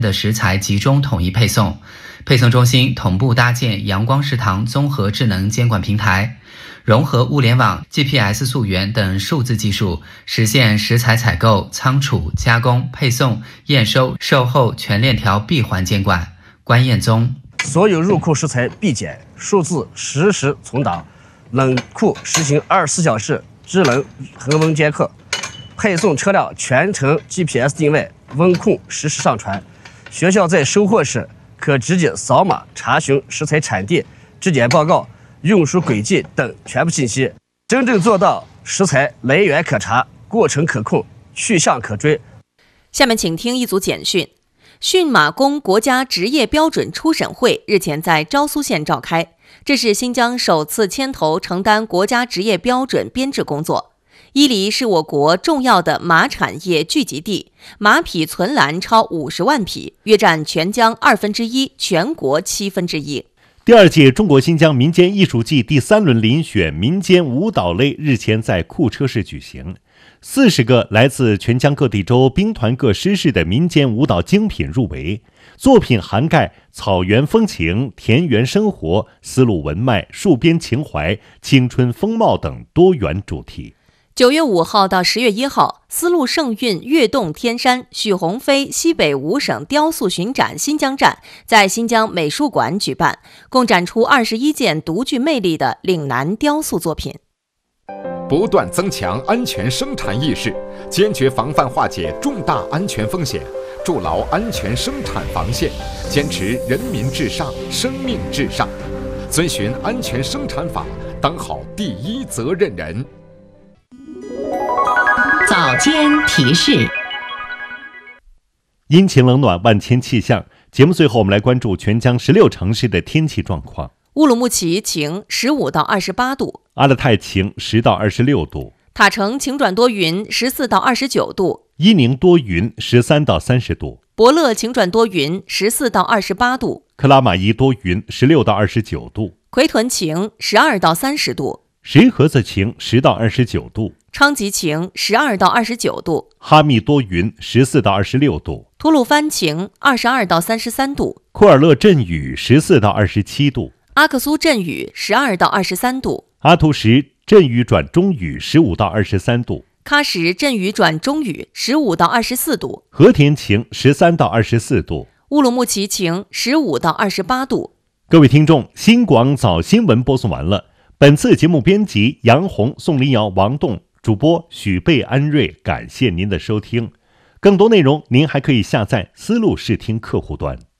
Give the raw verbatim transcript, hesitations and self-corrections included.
的食材集中统一配送，配送中心同步搭建阳光食堂综合智能监管平台，融合物联网、G P S 溯源等数字技术，实现食材采购、仓储、加工、配送、验收、售后全链条闭环监管。关彦宗： 所有入库食材必检，数字实时存档，冷库实行二十四小时智能恒温监测，配送车辆全程 G P S 定位，温控实时上传。学校在收货时可直接扫码查询食材产地、质检报告、运输轨迹等全部信息，真正做到食材来源可查、过程可控、去向可追。 下面请听一组简讯。驯马工国家职业标准初审会日前在昭苏县召开，这是新疆首次牵头承担国家职业标准编制工作。伊犁是我国重要的马产业聚集地，马匹存栏超五十万匹，约占全疆二分之一，全国七分之一。 第二届中国新疆民间艺术季第三轮遴选民间舞蹈类日前在库车市举行，四十个来自全疆各地州兵团各师事的民间舞蹈精品入围，作品涵盖草原风情、田园生活、丝路文脉、戍边情怀、青春风貌等多元主题。 九月五号到十月一号，丝路盛韵跃动天山许鸿飞西北五省雕塑巡展新疆站在新疆美术馆举办，共展出二十一件独具魅力的岭南雕塑作品。 不断增强安全生产意识，坚决防范化解重大安全风险，筑牢安全生产防线，坚持人民至上、生命至上，遵循安全生产法，当好第一责任人。 早间提示， 阴晴冷暖，万千气象。节目最后，我们来关注全疆十六城市的天气状况。 乌鲁木齐晴，十五到二十八度； 阿勒泰晴，十到二十六度； 塔城晴转多云，十四到二十九度； 伊宁多云，十三到三十度； 博乐晴转多云，十四到二十八度； 克拉玛依多云，十六到二十九度； 奎屯晴，十二到三十度； 石河子晴，十到二十九度； 昌吉晴，十二到二十九度； 哈密多云，十四到二十六度； 吐鲁番晴，二十二到三十三度； 库尔勒阵雨，十四到二十七度； 阿克苏阵雨，十二到二十三度； 阿图什阵雨转中雨，十五到二十三度； 喀什阵雨转中雨，十五到二十四度； 和田晴，十三到二十四度； 乌鲁木齐晴，十五到二十八度。 各位听众，新广早新闻播送完了。本次节目编辑杨红、宋林瑶、王栋，主播许贝、安瑞，感谢您的收听。更多内容您还可以下载思路视听客户端。